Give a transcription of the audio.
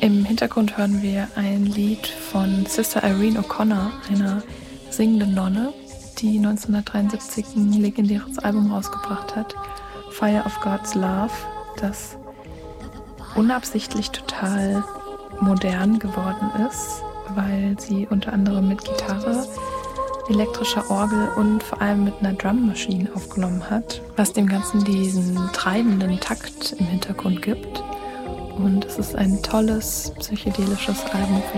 Im Hintergrund hören wir ein Lied von Sister Irene O'Connor, einer singenden Nonne, die 1973 ein legendäres Album rausgebracht hat, Fire of God's Love, das unabsichtlich total modern geworden ist, weil sie unter anderem mit Gitarre, elektrischer Orgel und vor allem mit einer Drummaschine aufgenommen hat, was dem Ganzen diesen treibenden Takt im Hintergrund gibt. Und es ist ein tolles psychedelisches Album für